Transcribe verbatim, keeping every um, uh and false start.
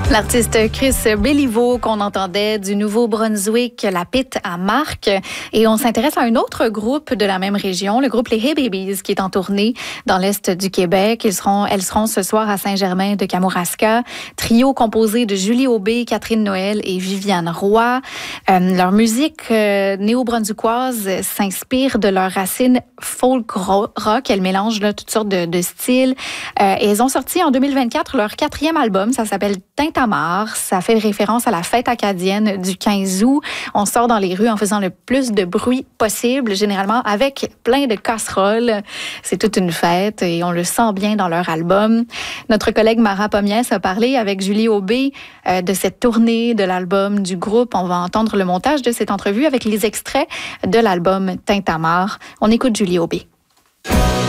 L'artiste Chris Béliveau qu'on entendait du Nouveau-Brunswick, la Pitt à Marc. Et on s'intéresse à un autre groupe de la même région, le groupe Les Hey Babies, qui est en tournée dans l'Est du Québec. Ils seront, elles seront ce soir à Saint-Germain de Kamouraska. Trio composé de Julie Aubé, Catherine Noël et Viviane Roy. Euh, leur musique euh, néo-brunswickoise s'inspire de leurs racines folk rock. Elles mélangent là, toutes sortes de, de styles. Euh, et elles ont sorti en deux mille vingt-quatre leur quatrième album. Ça s'appelle Tintamarre. Ça fait référence à la fête acadienne du quinze août. On sort dans les rues en faisant le plus de bruit possible, généralement avec plein de casseroles. C'est toute une fête et on le sent bien dans leur album. Notre collègue Mara Pomiès a parlé avec Julie Aubé euh, de cette tournée de l'album du groupe. On va entendre le montage de cette entrevue avec les extraits de l'album Tintamarre. On écoute Julie Aubé.